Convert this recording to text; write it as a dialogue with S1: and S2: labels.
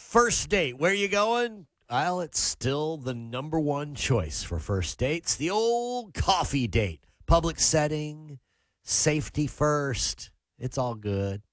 S1: First date, where you going? Well, it's still the number one choice for first dates. The old coffee date. Public setting, safety first. It's all good.